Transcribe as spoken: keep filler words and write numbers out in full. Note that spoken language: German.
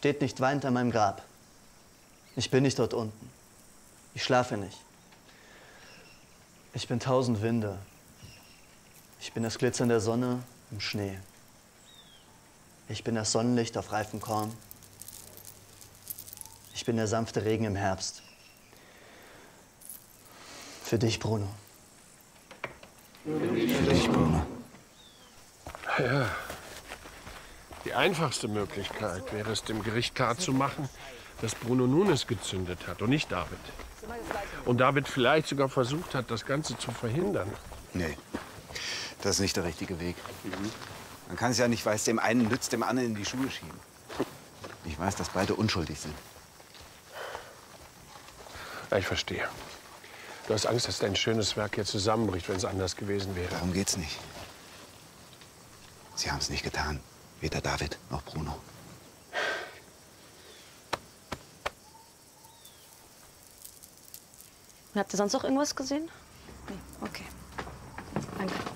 steht nicht weinend an meinem Grab. Ich bin nicht dort unten. Ich schlafe nicht. Ich bin tausend Winde. Ich bin das Glitzern der Sonne im Schnee. Ich bin das Sonnenlicht auf reifem Korn. Ich bin der sanfte Regen im Herbst. Für dich, Bruno. Für dich, Bruno. Ja. Die einfachste Möglichkeit wäre es, dem Gericht klarzumachen, dass Bruno Nunes gezündet hat und nicht David. Und David vielleicht sogar versucht hat, das Ganze zu verhindern. Nee, das ist nicht der richtige Weg. Man kann es ja nicht, weil es dem einen nützt, dem anderen in die Schuhe schieben. Ich weiß, dass beide unschuldig sind. Ja, ich verstehe. Du hast Angst, dass dein schönes Werk hier zusammenbricht, wenn es anders gewesen wäre. Darum geht's nicht. Sie haben es nicht getan. Weder David noch Bruno. Habt ihr sonst noch irgendwas gesehen? Nee, okay. Danke.